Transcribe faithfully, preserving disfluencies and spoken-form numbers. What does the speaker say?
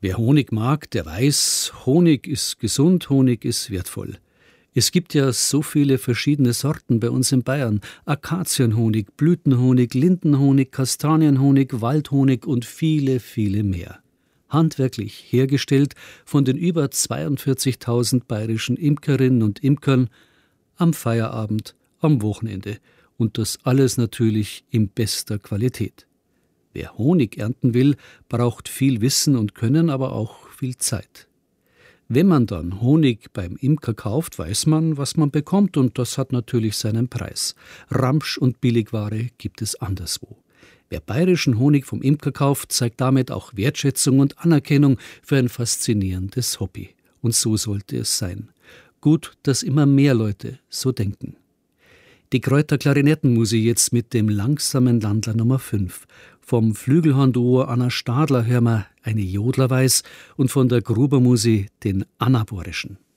Wer Honig mag, der weiß, Honig ist gesund, Honig ist wertvoll. Es gibt ja so viele verschiedene Sorten bei uns in Bayern. Akazienhonig, Blütenhonig, Lindenhonig, Kastanienhonig, Waldhonig und viele, viele mehr. Handwerklich hergestellt von den über zweiundvierzigtausend bayerischen Imkerinnen und Imkern am Feierabend, am Wochenende. Und das alles natürlich in bester Qualität. Wer Honig ernten will, braucht viel Wissen und Können, aber auch viel Zeit. Wenn man dann Honig beim Imker kauft, weiß man, was man bekommt, und das hat natürlich seinen Preis. Ramsch und Billigware gibt es anderswo. Wer bayerischen Honig vom Imker kauft, zeigt damit auch Wertschätzung und Anerkennung für ein faszinierendes Hobby. Und so sollte es sein. Gut, dass immer mehr Leute so denken. Die Kräuter Klarinettenmusik jetzt mit dem langsamen Landler Nummer fünf. Vom Flügelhorn-Duo Anna Stadler hören wir eine Jodlerweis und von der Grubermusik den Anaborischen.